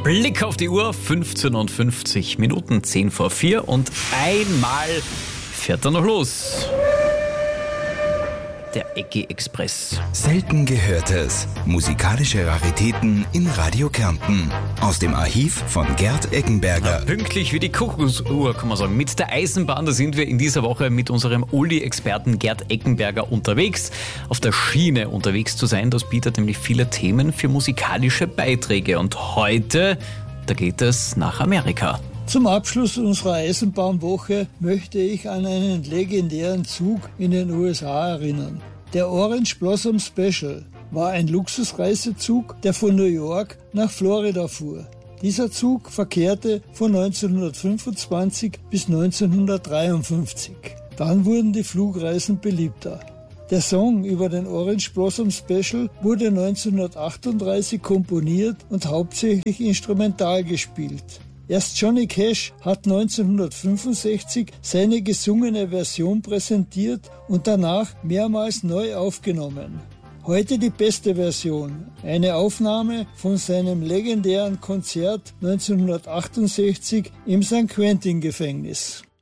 Blick auf die Uhr, 15:50 Minuten, 10 vor 4 und einmal fährt er noch los. Der Eggi-Express. Selten Gehörtes. Musikalische Raritäten in Radio Kärnten. Aus dem Archiv von Gerd Eggenberger. Pünktlich wie die Kuckucksuhr, kann man sagen. Mit der Eisenbahn, da sind wir in dieser Woche mit unserem Oldie-Experten Gerd Eggenberger unterwegs. Auf der Schiene unterwegs zu sein, das bietet nämlich viele Themen für musikalische Beiträge. Und heute, da geht es nach Amerika. Zum Abschluss unserer Eisenbahnwoche möchte ich an einen legendären Zug in den USA erinnern. Der Orange Blossom Special war ein Luxusreisezug, der von New York nach Florida fuhr. Dieser Zug verkehrte von 1925 bis 1953. Dann wurden die Flugreisen beliebter. Der Song über den Orange Blossom Special wurde 1938 komponiert und hauptsächlich instrumental gespielt. Erst Johnny Cash hat 1965 seine gesungene Version präsentiert und danach mehrmals neu aufgenommen. Heute die beste Version, eine Aufnahme von seinem legendären Konzert 1968 im St. Quentin Gefängnis.